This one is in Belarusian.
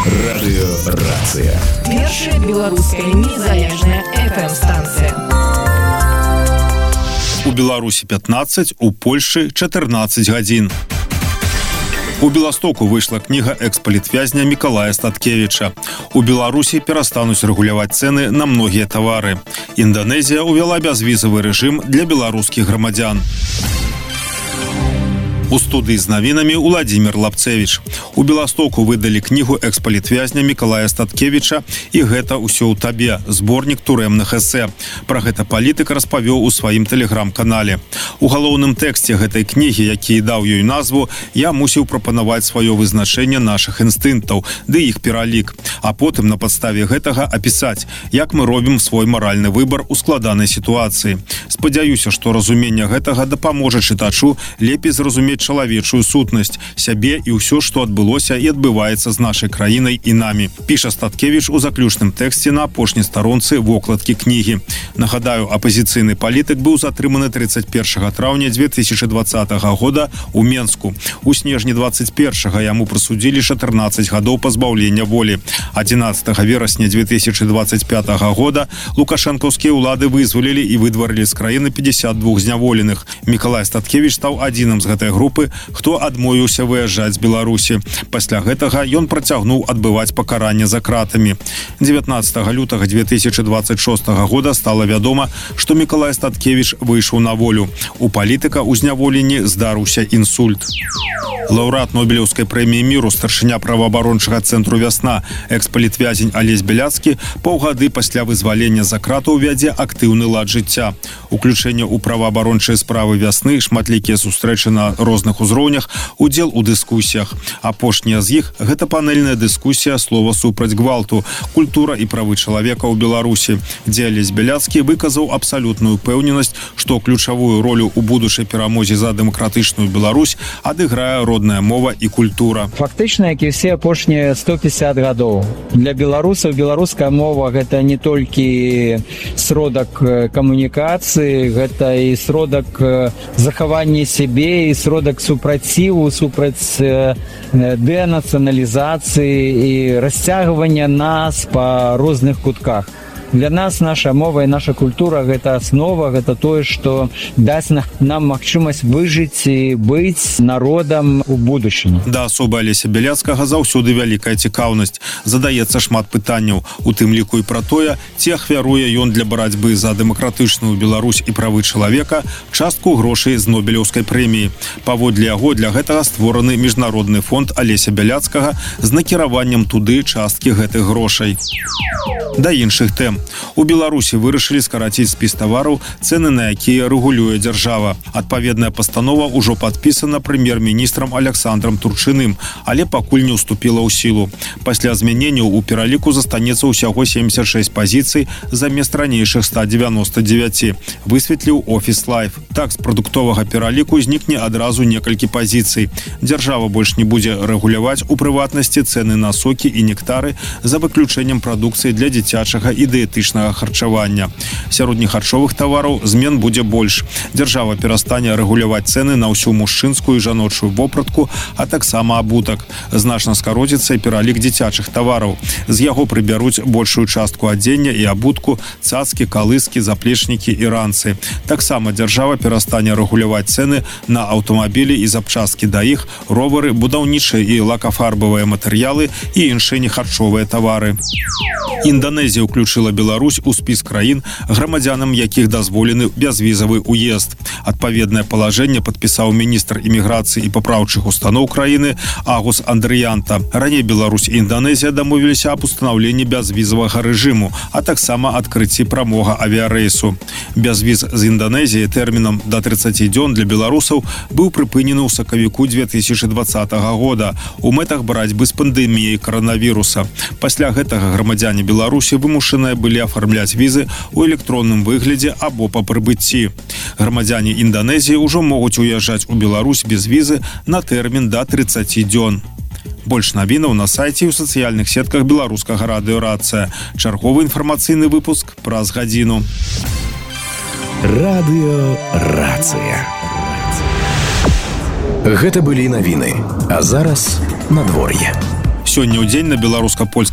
Радыёрацыя. Першая беларуская незалежная FM-станцыя. У Беларусі 15, у Польшчы 14 гадзін. У Беластоку выйшла кніга экс-палітвязня Мікалая Статкевіча. У Беларусі перастануць рэгуляваць цэны на многія тавары. Інданезія ўвяла бязвізавы рэжым для беларускіх грамадзян. У студыі з навінамі Уладзімір Лапцевіч. У Беластоку выдалі кнігу экс-палітвязня Мікалая Статкевіча «І гэта ўсё ў табе» зборнік турэмных эсэ. Пра гэта палітык распавёў у сваім тэлеграм-канале. У галоўным тэксце гэтай кнігі, які даў ёй назву, я мусіў прапанаваць сваё вызначэнне нашых інстынктаў, ды іх пералік. А потым на падставе гэтага апісаць, як мы робім свой маральны выбар у складанай сітуацыі. Спадзяюся, што разуменне гэтага дапаможа чытачу лепей зразумець чалавечую сутнасць, сябе і ўсё, што адбылося і адбываецца з нашай краінай і намі. Піша Статкевіч у заключным тэксце на апошняй старонцы вокладкі кнігі. Нагадаю, апазіцыйны палітык быў затрыманы 31 траўня 2020 года ў Менску. У снежні 21-го яму прысудзілі 14 гадоў пазбаўлення волі. 11 верасня 2025 года лукашэнкаўскія ўлады вызвалілі і выдварылі з краіны 52 зняволеных. Мікалай Статкевіч стаў адзіным з гэтай групы, хто адмовіўся выязджаць з Беларусі. Пасля гэтага ён працягнуў адбываць пакаранне за кратамі. 19 лютага 2026 года стала вядома, што Мікалай Статкевіч выйшаў на волю. У палітыка ў зняволенні здарыўся інсульт. Лаўрэат Нобелеўскай прэміі міру, старшыня праваабарончага цэнтру «Вясна», экс-палітвязень Алесь Бяляцкі паўгады пасля вызвалення за кратаў вядзе актыўны лад жыцця. Уключэнне ў праваабарончыя справы «Вясны», шматлікія сустрэчы на розных узроўнях, удзел у дыскусіях. Апошняя з іх – гэта панельная дыскусія «Слова супраць гвалту. Культура і правы чалавека ў Беларусі», дзе Алесь Бяляцкі выказаў абсалютную пэўненасць, што ключавую ролю ў будучай перамозе за дэмакратычную Беларусь адыграе родная мова і культура. Фактычна, як і ўсе апошнія 150 гадоў. Для беларусаў беларуская мова – гэта не толькі сродак камунікацыі, гэта і сродак захавання сябе, і сродак супраціву, супраць дэнацыяналізацыі і расцягвання нас па розных кутках. Для нас наша мова і наша культура – гэта аснова, гэта тое, што дасць нам магчымасць выжыць і быць народам у будучыні. Да асобы Алеся Бяляцкага заўсёды вялікая цікаўнасць. Задаецца шмат пытанняў, у тым ліку і пра тое, ці ахвяруе ён для барацьбы за дэмакратычную Беларусь і правы чалавека частку грошай з Нобелеўскай прэміі. Паводле яго, для гэтага створаны міжнародны фонд Алеся Бяляцкага з накіраваннем туды часткі гэтых грошай. Да іншых тэм. У Беларусі вырашылі скараціць спіс тавараў, цэны на якія рэгулюе дзяржава. Адпаведная пастанова ўжо падпісана прэм'ер-міністрам Аляксандрам Турчыным, але пакуль не ўступіла ў сілу. Пасля змяненняў у пераліку застанецца ўсяго 76 пазіцый замест ранейшых 199, высветліў Office Life. Так, з прадуктовага пераліку знікне адразу некалькі пазіцый. Дзяржава больш не будзе рэгуляваць, у прыватнасці, цэны на сокі і нектары за выключэннем прадукцыі для дзіцячага і дыетычнага харчавання. Сярод нехарчовых тавараў змен будзе больш. Дзяржава перастане рэгуляваць цэны на ўсю мужчынскую і жаночую вопратку, а таксама абутак. Значна скароціцца і пералік дзіцячых тавараў. З яго прыбяруць большую частку адзення і абутку, цацкі, калыскі, заплечнікі і ранцы. Таксама дзяржава перастане рэгуляваць цэны на аўтамабілі і запчасткі да іх, ровары, будаўнічыя і лакафарбавыя матэрыялы і іншыя нехарчовыя тавары. Інданезія ўключыла Беларусь у спіс краін, грамадзянам якіх дазволены бязвізавы ўезд. Адпаведнае палажэнне падпісаў міністр іміграцыі і папраўчых устаноў краіны Агус Андрыянта. Раней Беларусь і Інданезія дамовіліся аб устанаўленні бязвізавага рэжыму, а таксама адкрыцці прамога авіярэйсу. Бязвіз з Інданезіі тэрмінам да 30 дзён для беларусаў быў прыпынены ў сакавіку 2020 года у мэтах барацьбы з пандэміяй каранавіруса. Пасля гэтага грамадзяне Беларусі вымушаныя былі афармляць візы ў электронным выглядзе або па прыбыцці. Грамадзяне Інданезіі ўжо могуць уязджаць у Беларусь без візы на тэрмін да 30 дзён. Больш навінаў на сайце і ў сацыяльных сетках беларускага радыёрацыя. Чарговы інфармацыйны выпуск праз гадзіну. Радыёрацыя. Гэта былі навіны, а зараз надвор'е. Сёння ў дзень на беларуска-польскай